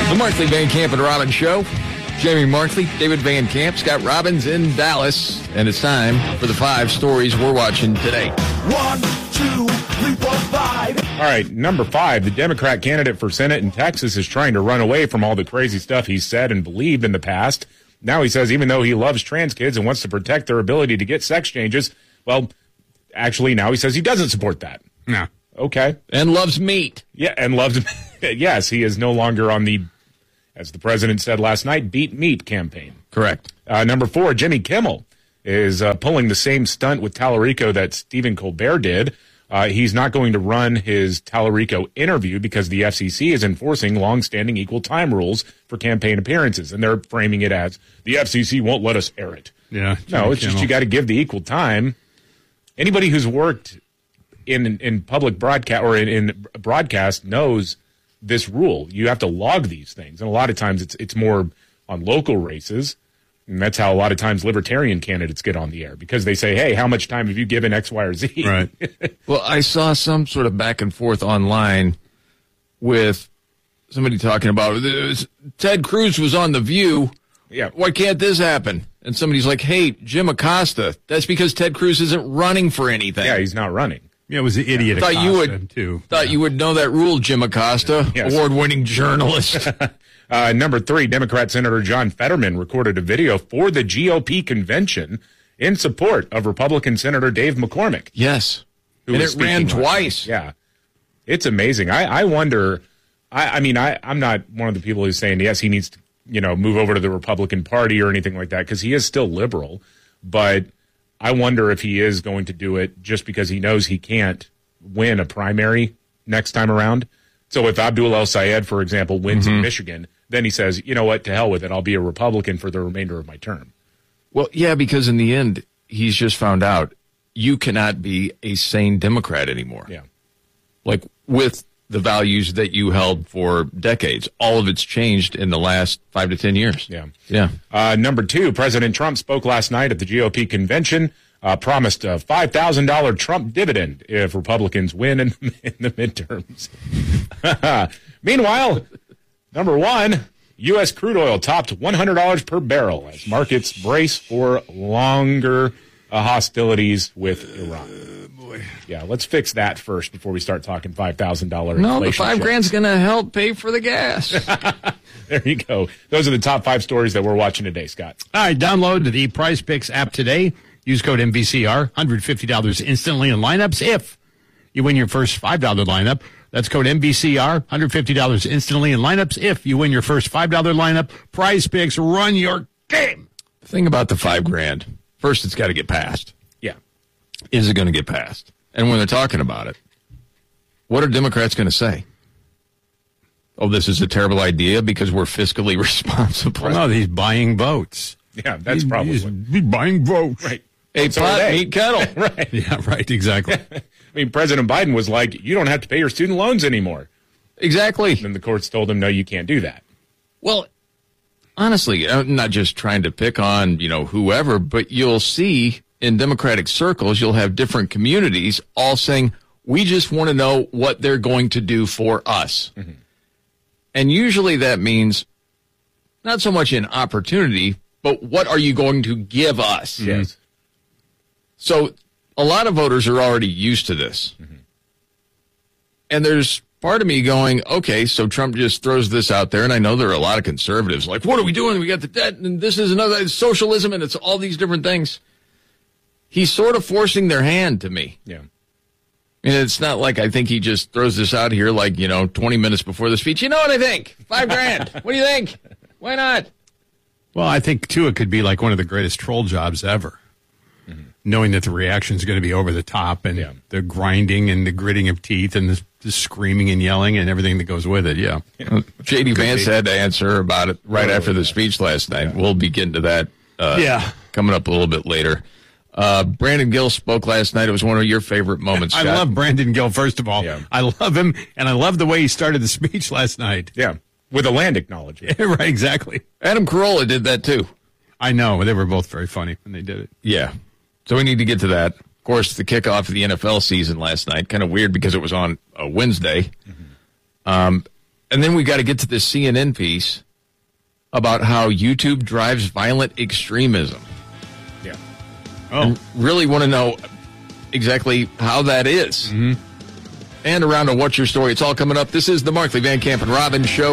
The Markley, Van Camp, and Robbins Show. Jamie Markley, David Van Camp, Scott Robbins in Dallas. And it's time for the 5 stories we're watching today. 1, 2, 3, 4, 5. All right, number 5, the Democrat candidate for Senate in Texas is trying to run away from all the crazy stuff he's said and believed in the past. Now he says even though he loves trans kids and wants to protect their ability to get sex changes, well, actually now he says he doesn't support that. No. Okay. And loves meat. Yeah, and loves, yes, he is no longer on the, as the president said last night, Beat Meat campaign. Correct. Number 4, Jimmy Kimmel is pulling the same stunt with Tallarico that Stephen Colbert did. He's not going to run his Tallarico interview because the FCC is enforcing longstanding equal time rules for campaign appearances, and they're framing it as the FCC won't let us air it. Yeah. No, it's just you got to give the equal time. Anybody who's worked in public broadcast or in broadcast knows this rule. You have to log these things, and a lot of times it's more on local races, and that's how a lot of times libertarian candidates get on the air because they say, "Hey, how much time have you given X, Y, or Z?" Right. Well, I saw some sort of back and forth online with somebody talking about Ted Cruz was on The View. Yeah. Why can't this happen? And somebody's like, "Hey, Jim Acosta, that's because Ted Cruz isn't running for anything." Yeah, he's not running. Yeah, it was the idiot Thought you Acosta, would too. Thought you would know that rule, Jim Acosta, Yes. award-winning journalist. Number 3, Democrat Senator John Fetterman recorded a video for the GOP convention in support of Republican Senator Dave McCormick. Yes, who and was it ran speaking last twice. night. Yeah, it's amazing. I wonder. I'm not one of the people who's saying yes, he needs to move over to the Republican Party or anything like that because he is still liberal, but I wonder if he is going to do it just because he knows he can't win a primary next time around. So if Abdul El Sayed, for example, wins in Michigan, then he says, you know what, to hell with it. I'll be a Republican for the remainder of my term. Well, yeah, because in the end, he's just found out you cannot be a sane Democrat anymore. Yeah. Like with the values that you held for decades. All of it's changed in the last 5 to 10 years. Yeah. Yeah. Number 2, President Trump spoke last night at the GOP convention, promised a $5,000 Trump dividend if Republicans win in the midterms. Meanwhile, number 1, U.S. crude oil topped $100 per barrel as markets brace for longer hostilities with Iran. Yeah, let's fix that first before we start talking $5,000. No, the $5,000's going to help pay for the gas. There you go. Those are the top 5 stories that we're watching today, Scott. All right, download the Prize Picks app today. Use code MVCR, $150 instantly in lineups if you win your first $5 lineup. That's code MVCR, $150 instantly in lineups if you win your first $5 lineup. Prize Picks, run your game. The thing about the $5,000, first it's got to get passed. Yeah. Is it going to get passed? And when they're talking about it, what are Democrats going to say? Oh, this is a terrible idea because we're fiscally responsible. Well, no, he's buying votes. Yeah, that's probably He's buying votes. right. A So pot, are they. meat, kettle. Right. Yeah, right, exactly. I mean, President Biden was like, you don't have to pay your student loans anymore. Exactly. And the courts told him, no, you can't do that. Well, honestly, I'm not just trying to pick on, whoever, but you'll see in Democratic circles, you'll have different communities all saying, we just want to know what they're going to do for us. Mm-hmm. And usually that means not so much an opportunity, but what are you going to give us? Yes. So a lot of voters are already used to this. Mm-hmm. And there's part of me going, okay, so Trump just throws this out there, and I know there are a lot of conservatives like, what are we doing? We got the debt, and this is another socialism, and it's all these different things. He's sort of forcing their hand to me. Yeah. And it's not like I think he just throws this out here like, 20 minutes before the speech. You know what I think? $5,000. What do you think? Why not? Well, I think, too, it could be like one of the greatest troll jobs ever. Mm-hmm. Knowing that the reaction is going to be over the top and the grinding and the gritting of teeth and the screaming and yelling and everything that goes with it, yeah. J.D. Vance had to answer about it right after the speech last night. Yeah. We'll be getting to that coming up a little bit later. Brandon Gill spoke last night. It was one of your favorite moments, Scott. I love Brandon Gill, first of all. Yeah. I love him, and I love the way he started the speech last night. Yeah, with a land acknowledgement. Right, exactly. Adam Carolla did that, too. I know. They were both very funny when they did it. Yeah. So we need to get to that. Of course, the kickoff of the NFL season last night, kind of weird because it was on a Wednesday. Mm-hmm. And then we got to get to this CNN piece about how YouTube drives violent extremism. Yeah. Oh. I really want to know exactly how that is. Mm-hmm. And around to What's Your Story? It's all coming up. This is the Markley, Van Camp, and Robbins Show.